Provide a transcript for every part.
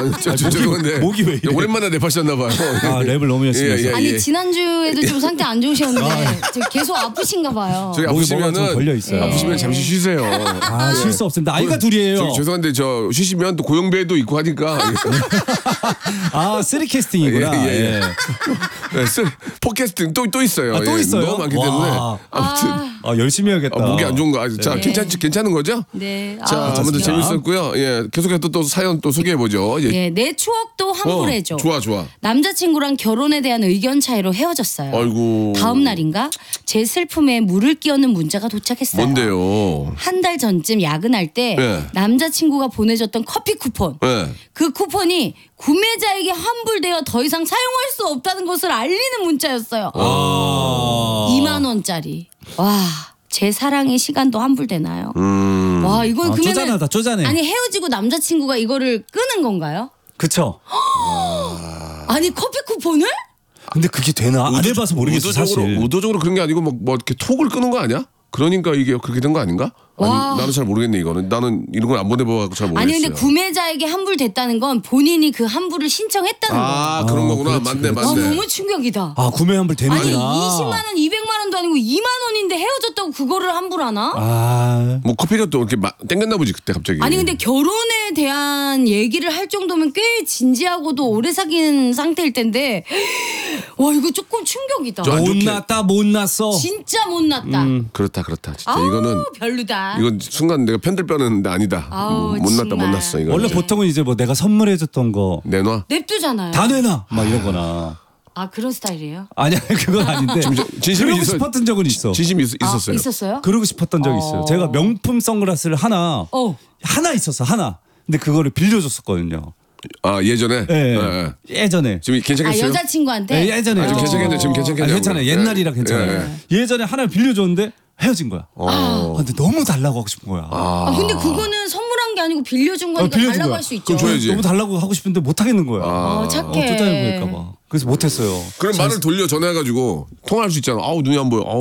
죄송한데 목이 왜 이래? 오랜만에 랩하셨나 봐요. 랩을 너무 열심히 해서. 아니 지난주에도 좀 상태 안 좋으셨는데 지금 계속 아프신가 봐요. 저기 목이 뭐가 좀 아프시면은 걸려 있어요. 아프시면 잠시 쉬세요. 실수 없습니다. 나이가 둘이에요. 저기 죄송한데 저 쉬시면 또 고용배도 있고 하니까. 쓰리 캐스팅이구나. 예. 팟캐스팅 또 있어요. 또 있어요? 너무 많기 때문에. 와. 아무튼 열심히 해야겠다. 목이 안 좋은 거. 자, 괜찮은 거죠? 네. 자, 아무튼 재밌었고요. 예, 계속해서 또 사연 또 소개해 보죠. 예, 내 추억도 환불해줘. 좋아. 남자친구랑 결혼에 대한 의견 차이로 헤어졌어요. 아이고. 다음 날인가 제 슬픔에 물을 끼얹는 문자가 도착했어요. 뭔데요? 한 달 전쯤 야근할 때 네. 남자친구가 보내줬던 커피 쿠폰. 네. 그 쿠폰이 구매자에게 환불되어 더 이상 사용할 수 없다는 것을 알리는 문자였어요. 2만 원짜리. 와, 제 사랑의 시간도 환불되나요? 와, 이건 그러면 쪼잔해. 아니 헤어지고 남자친구가 이거를 끄는 건가요? 그쵸. 아니 커피 쿠폰을? 근데 그게 되나? 안 해봐서 모르겠어 사실. 의도적으로 그런 게 아니고 뭐 이렇게 톡을 끄는 거 아니야? 그러니까 이게 그렇게 된 거 아닌가? 아니, 나는 잘 모르겠네 이거는. 나는 이런 걸 안 보내봐갖고 잘 모르겠어요. 아니 근데 구매자에게 환불됐다는 건 본인이 그 환불을 신청했다는 거예요. 그런 거구나. 그렇지, 맞네. 너무 충격이다. 구매 환불 되는구나. 아니 20만 원, 200만 원도 아니고 2만 원인데 헤어졌다고 그거를 환불하나? 뭐 커피가 또 이렇게 땡겼나 보지 그때 갑자기. 아니 근데 결혼에 대한 얘기를 할 정도면 꽤 진지하고도 오래 사귄 상태일 텐데 와 이거 조금 충격이다. 못났다 못났어. 진짜 못났다. 그렇다. 진짜 이거는 별로다. 이건 순간 내가 편들 뻔했는데 아니다. 못났다 정말. 못났어 이거. 원래 보통은 이제 뭐 내가 선물해줬던 거 내놔. 냅두잖아요. 다 내놔 막 이러거나. 그런 스타일이에요? 아니 그건 아닌데. 진심이 그러고 싶었던 적은 있어. 진심이 있었어요. 있었어요? 그러고 싶었던 적이 있어요. 제가 명품 선글라스를 하나 있었어 하나. 근데 그거를 빌려줬었거든요. 예전에. 네. 예전에. 지금 괜찮겠어요? 여자친구한테? 네, 예전에. 지금 괜찮겠네. 지금 괜찮겠네. 괜찮아요. 옛날이라 괜찮아요. 예전에 하나 빌려줬는데 헤어진 거야. 근데 너무 달라고 하고 싶은 거야. 근데 그거는 선물한 게 아니고 빌려준 거니까 빌려준 달라고 거야. 할 수 있죠. 그럼 줘야지. 너무 달라고 하고 싶은데 못 하겠는 거야. 착해. 쪼잔해 보일까 봐. 그래서 못 했어요. 그럼 말을 돌려 전화해가지고 통화할 수 있잖아. 눈이 안 보여.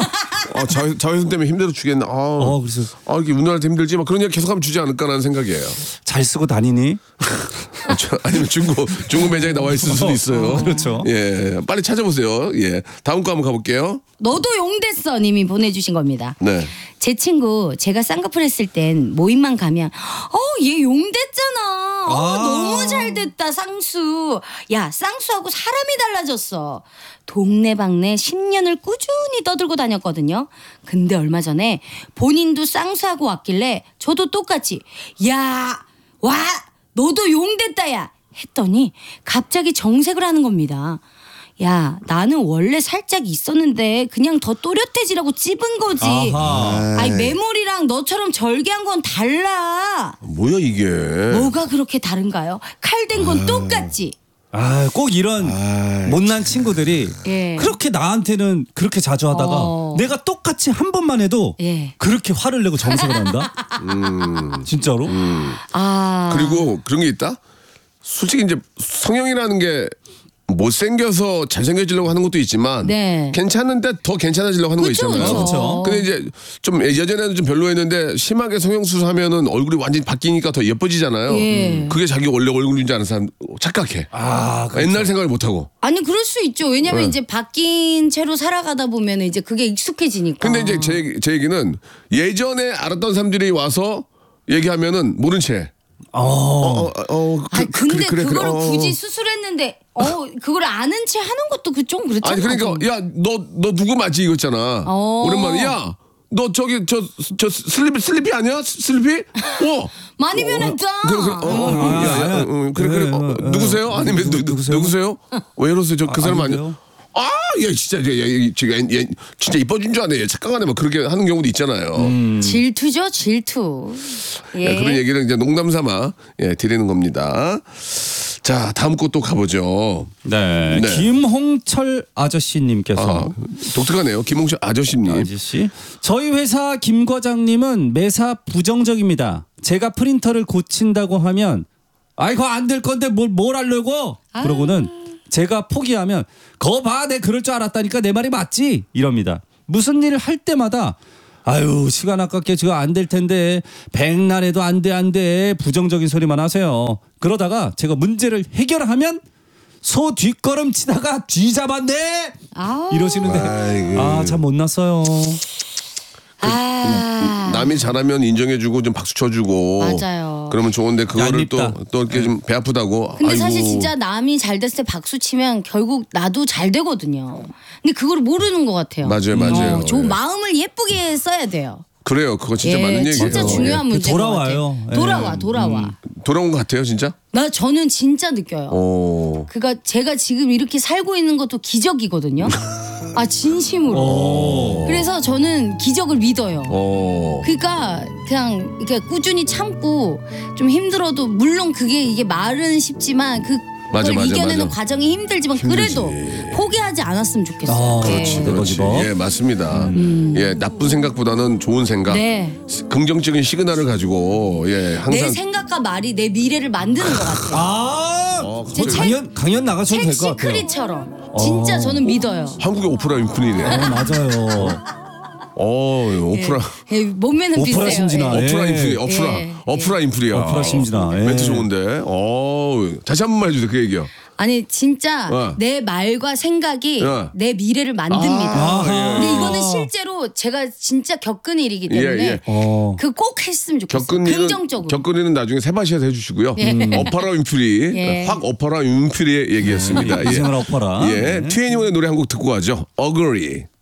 자외선 때문에 힘들어 죽겠네. 그래서 이렇게 운전할 때 힘들지. 막 그런 얘기 계속하면 주지 않을까라는 생각이에요. 잘 쓰고 다니니? 아니면 중고 매장에 나와 있을 수도 있어요. 그렇죠. 예, 빨리 찾아보세요. 예, 다음 거 한번 가볼게요. 너도 용됐어 님이 보내주신 겁니다. 네. 제 친구 제가 쌍꺼풀 했을 땐 모임만 가면 얘 용됐잖아. 너무 잘 됐다 쌍수. 야 쌍수하고 사람이 달라졌어. 동네방네 10년을 꾸준히 떠들고 다녔거든요. 근데 얼마 전에 본인도 쌍수하고 왔길래 저도 똑같이 야 와 너도 용됐다 야 했더니 갑자기 정색을 하는 겁니다. 야 나는 원래 살짝 있었는데 그냥 더 또렷해지라고 찝은 거지. 아니 메모리랑 너처럼 절개한 건 달라. 뭐야 이게? 뭐가 그렇게 다른가요? 칼댄 건 똑같지. 꼭 이런 못난 친구들이 그렇게 나한테는 그렇게 자주 하다가 내가 똑같이 한 번만 해도 그렇게 화를 내고 정색을 한다? 진짜로? 그리고 그런 게 있다? 솔직히 이제 성형이라는 게 못생겨서 잘생겨지려고 하는 것도 있지만 괜찮은데 더 괜찮아지려고 하는 거 있잖아요. 그렇죠. 근데 이제 좀 예전에는 좀 별로였는데 심하게 성형수술 하면은 얼굴이 완전히 바뀌니까 더 예뻐지잖아요. 그게 자기 원래 얼굴인 줄 아는 사람 착각해. 그렇죠. 옛날 생각을 못 하고. 아니 그럴 수 있죠. 왜냐면 이제 바뀐 채로 살아가다 보면 이제 그게 익숙해지니까. 근데 이제 제 얘기는 예전에 알았던 사람들이 와서 얘기하면은 모른 채. 근데 그거를 굳이 수술했는데 그걸 아는 채 하는 것도 좀 그렇잖아. 아니 그러니까 야 너 누구 맞지 이거 있잖아. 오랜만에 야 너 저기 저 슬리피 아니야? 슬리피? 많이 변했다. 그래. 누구세요? 아니면 누구세요? 왜 이러세요? 저 그 사람 아니야? 야 진짜 진짜 이뻐진 줄 아네. 착각하네. 막 그렇게 하는 경우도 있잖아요. 질투죠, 질투. 그런 얘기를 이제 농담삼아 드리는 겁니다. 자, 다음 곳 또 가보죠. 네. 김홍철 아저씨님께서 독특하네요. 김홍철 아저씨님. 저희 회사 김 과장님은 매사 부정적입니다. 제가 프린터를 고친다고 하면 그거 안 될 건데 뭘 하려고? 그러고는 제가 포기하면 거 봐, 내 그럴 줄 알았다니까 내 말이 맞지? 이럽니다. 무슨 일을 할 때마다 아유 시간 아깝게 지금 안 될 텐데 백날에도 안 돼 부정적인 소리만 하세요. 그러다가 제가 문제를 해결하면 소 뒷걸음 치다가 쥐 잡았네 이러시는데 참 못났어요. 남이 잘하면 인정해주고 좀 박수 쳐주고 맞아요. 그러면 좋은데 그거를 또 이렇게 좀 배 아프다고. 근데 아이고. 사실 진짜 남이 잘 됐을 때 박수 치면 결국 나도 잘 되거든요. 근데 그걸 모르는 것 같아요. 맞아요. 좋은 예. 마음을 예쁘게 써야 돼요. 그래요. 그거 진짜 맞는 얘기예요. 진짜 중요한 문제인 돌아와요. 것 같아요. 돌아와. 돌아온 것 같아요, 진짜? 저는 진짜 느껴요. 오. 그러니까 제가 지금 이렇게 살고 있는 것도 기적이거든요. 진심으로. 그래서 저는 기적을 믿어요. 그러니까 그냥 이렇게 꾸준히 참고 좀 힘들어도 물론 이게 말은 쉽지만 그걸 이겨내는 과정이 힘들지만 그래도 포기하지 않았으면 좋겠어요. 그렇지. 예, 맞습니다. 예, 나쁜 생각보다는 좋은 생각, 네. 긍정적인 시그널을 가지고 항상 내 생각과 말이 내 미래를 만드는 것 같아요. 강연 나가셔도 될 것 같아요. 책시크릿처럼 진짜 저는 믿어요. 한국의 오프라 윈프리네. 맞아요. 오프라. 몸매는 비슷해요. 오프라 심진아. 오프라 인프리, 예. 오프라 인프리야. 오프라 심진아. 예. 멘트 좋은데. 다시 한 번만 해주세요. 그 얘기요. 아니 진짜 내 말과 생각이 내 미래를 만듭니다. 근데 이거는 실제로 제가 진짜 겪은 일이기 때문에 그 꼭 했으면 좋겠어요. 긍정적으로. 겪은 일은 나중에 세바시에서 해주시고요. 오파라 윈프리, 확 오파라 윈프리의 얘기였습니다. 이 생을 엎어라. 트웬티원의 노래 한 곡 듣고 가죠. Agree.